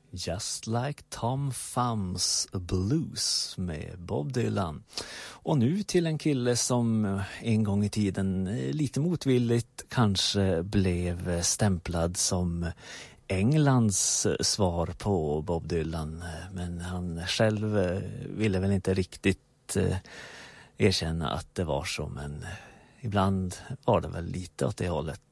Just Like Tom Thumb's Blues med Bob Dylan. Och nu till en kille som en gång i tiden lite motvilligt kanske blev stämplad som Englands svar på Bob Dylan. Men han själv ville väl inte riktigt erkänna att det var så, men ibland var det väl lite åt det hållet.